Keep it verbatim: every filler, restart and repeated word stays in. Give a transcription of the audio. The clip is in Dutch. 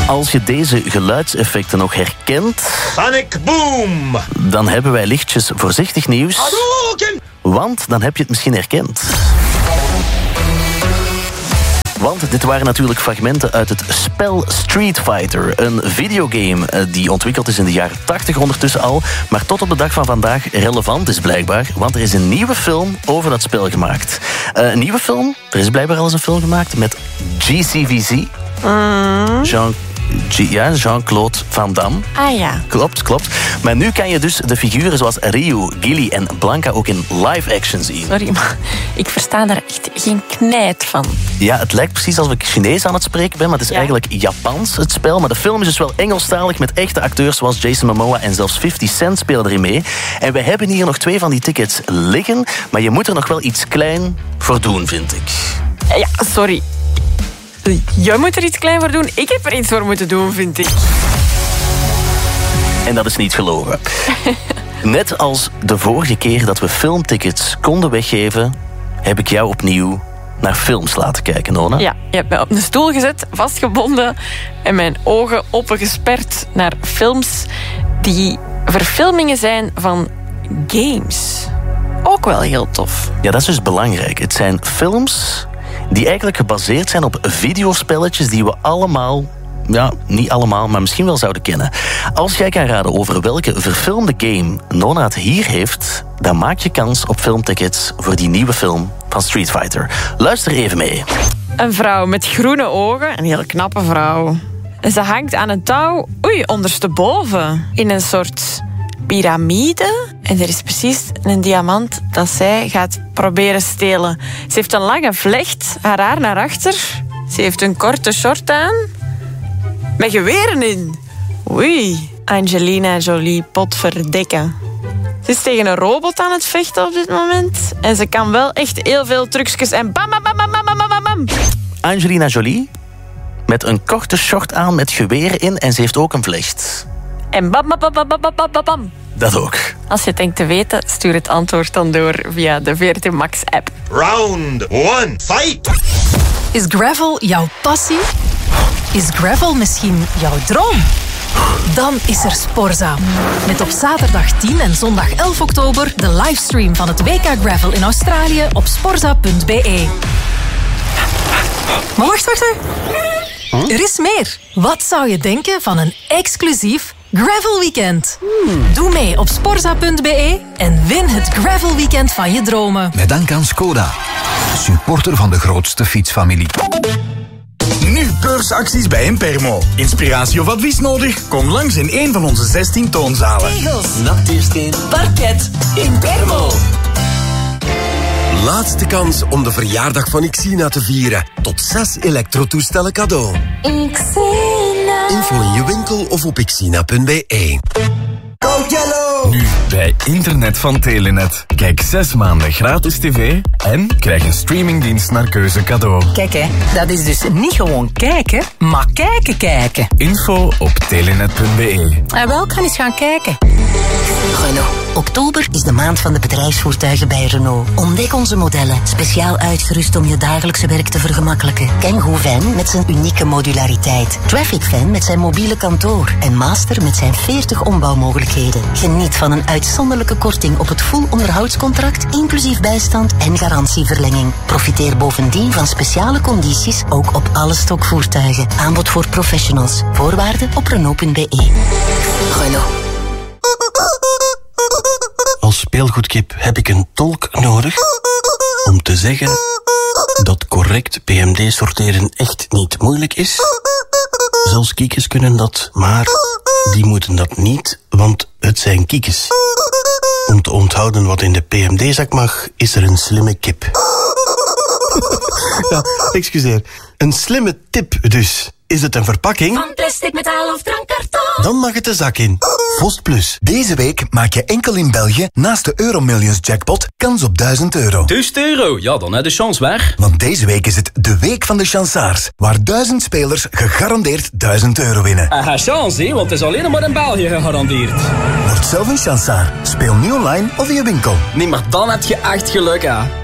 Als je deze geluidseffecten nog herkent... Sonic Boom! Dan hebben wij lichtjes voorzichtig nieuws. Hadouken! Want dan heb je het misschien herkend. Want dit waren natuurlijk fragmenten uit het spel Street Fighter. Een videogame die ontwikkeld is in de jaren tachtig ondertussen al. Maar tot op de dag van vandaag relevant is blijkbaar. Want er is een nieuwe film over dat spel gemaakt. Uh, een nieuwe film? Er is blijkbaar al eens een film gemaakt met G C V Z. Mm. Jean... G- ja, Jean-Claude Van Damme. Ah ja. Klopt, klopt. Maar nu kan je dus de figuren zoals Ryu, Gilly en Blanca ook in live-action zien. Sorry, maar ik versta daar echt geen knijt van. Ja, het lijkt precies alsof ik Chinees aan het spreken ben, maar het is ja. eigenlijk Japans, het spel. Maar de film is dus wel Engelstalig met echte acteurs zoals Jason Momoa en zelfs fifty cent spelen erin mee. En we hebben hier nog twee van die tickets liggen, maar je moet er nog wel iets klein voor doen, vind ik. Ja, sorry. Jij moet er iets klein voor doen. Ik heb er iets voor moeten doen, vind ik. En dat is niet gelogen. Net als de vorige keer dat we filmtickets konden weggeven, heb ik jou opnieuw naar films laten kijken, Nona. Ja, je hebt mij op een stoel gezet, vastgebonden en mijn ogen opengesperd naar films die verfilmingen zijn van games. Ook wel heel tof. Ja, dat is dus belangrijk. Het zijn films die eigenlijk gebaseerd zijn op videospelletjes die we allemaal, ja, niet allemaal, maar misschien wel zouden kennen. Als jij kan raden over welke verfilmde game Nona het hier heeft, dan maak je kans op filmtickets voor die nieuwe film van Street Fighter. Luister even mee. Een vrouw met groene ogen, een heel knappe vrouw. En ze hangt aan een touw, oei, ondersteboven, in een soort piramide. En er is precies een diamant dat zij gaat proberen stelen. Ze heeft een lange vlecht, haar haar naar achter. Ze heeft een korte short aan. Met geweren in. Oei. Angelina Jolie, potverdikke. Ze is tegen een robot aan het vechten op dit moment. En ze kan wel echt heel veel trucjes en bam, bam, bam, bam, bam, bam, bam. Angelina Jolie met een korte short aan met geweren in en ze heeft ook een vlecht. En bam, bam, bam, bam, bam, bam, bam. Dat ook. Als je het denkt te weten, stuur het antwoord dan door via de V R T Max app. Round one, fight! Is gravel jouw passie? Is gravel misschien jouw droom? Dan is er Sporza. Met op zaterdag tien en zondag elf oktober de livestream van het W K Gravel in Australië op sporza punt b e. Maar wacht, wacht, wacht. Er is meer. Wat zou je denken van een exclusief Gravel Weekend? Doe mee op sporza punt b e en win het Gravel Weekend van je dromen. Met dank aan Skoda, supporter van de grootste fietsfamilie. Nu beursacties bij Impermo. Inspiratie of advies nodig? Kom langs in een van onze zestien toonzalen. Tegels, natuursteen, parket, Impermo. Laatste kans om de verjaardag van Xina te vieren. Tot zes elektrotoestellen cadeau. Xina. Info in je winkel of op xina punt b e. Go Yellow! Nu bij Internet van Telenet. Kijk zes maanden gratis tv en krijg een streamingdienst naar keuze cadeau. Kijk hè, dat is dus niet gewoon kijken, maar kijken kijken. Info op telenet punt b e. En wel, ik ga eens gaan kijken. Renault. Oktober is de maand van de bedrijfsvoertuigen bij Renault. Ontdek onze modellen, speciaal uitgerust om je dagelijkse werk te vergemakkelijken. Kangoo Van met zijn unieke modulariteit. Traffic Van met zijn mobiele kantoor. En Master met zijn veertig ombouwmogelijkheden. Geniet van een uitzonderlijke korting op het full onderhoudscontract, inclusief bijstand en garantieverlenging. Profiteer bovendien van speciale condities, ook op alle stokvoertuigen. Aanbod voor professionals. Voorwaarden op renault punt b e. Renault. Als speelgoedkip heb ik een tolk nodig om te zeggen dat correct P M D sorteren echt niet moeilijk is. Zelfs kiekjes kunnen dat, maar die moeten dat niet, want het zijn kiekjes. Om te onthouden wat in de P M D-zak mag, is er een slimme kip. Ja, excuseer. Een slimme tip dus. Is het een verpakking? Van plastic, metaal of drankkarton? Dan mag het de zak in. Vost Plus. Deze week maak je enkel in België naast de Euromillions jackpot kans op duizend euro. duizend euro? Ja, dan heb je de chance waar. Want deze week is het de week van de chansaars, waar duizend spelers gegarandeerd duizend euro winnen. Aha, chance, hè, want het is alleen maar in België gegarandeerd. Word zelf een chansaar. Speel nu online of in je winkel. Nee, maar dan heb je echt geluk, hè.